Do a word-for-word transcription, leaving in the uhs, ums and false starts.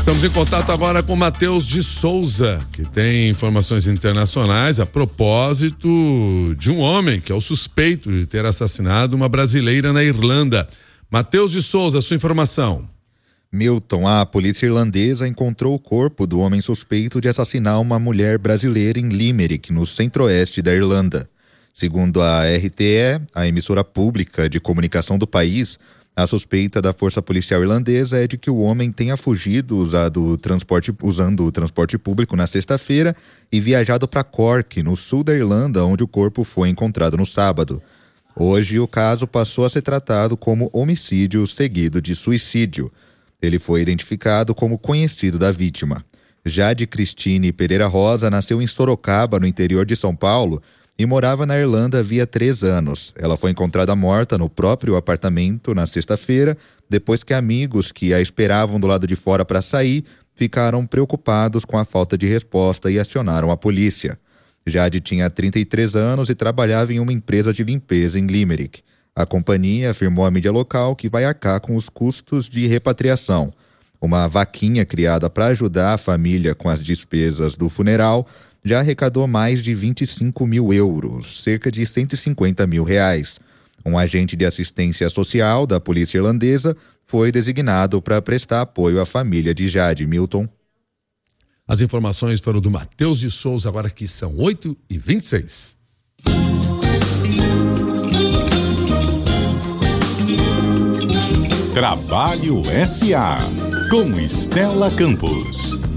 Estamos em contato agora com Matheus de Souza, que tem informações internacionais a propósito de um homem que é o suspeito de ter assassinado uma brasileira na Irlanda. Matheus de Souza, sua informação. Milton, a polícia irlandesa encontrou o corpo do homem suspeito de assassinar uma mulher brasileira em Limerick, no centro-oeste da Irlanda. Segundo a R T E, a emissora pública de comunicação do país, a suspeita da força policial irlandesa é de que o homem tenha fugido usado o transporte, usando o transporte público na sexta-feira e viajado para Cork, no sul da Irlanda, onde o corpo foi encontrado no sábado. Hoje, o caso passou a ser tratado como homicídio seguido de suicídio. Ele foi identificado como conhecido da vítima. Jade Cristine Pereira Rosa nasceu em Sorocaba, no interior de São Paulo, e morava na Irlanda havia três anos. Ela foi encontrada morta no próprio apartamento na sexta-feira, depois que amigos que a esperavam do lado de fora para sair ficaram preocupados com a falta de resposta e acionaram a polícia. Jade tinha trinta e três anos e trabalhava em uma empresa de limpeza em Limerick. A companhia afirmou à mídia local que vai arcar com os custos de repatriação. Uma vaquinha criada para ajudar a família com as despesas do funeral já arrecadou mais de vinte e cinco mil euros, cerca de cento e cinquenta mil reais. Um agente de assistência social da polícia irlandesa foi designado para prestar apoio à família de Jade. Milton. As informações foram do Matheus de Souza, agora que são oito e vinte e seis. Trabalho S A com Estela Campos.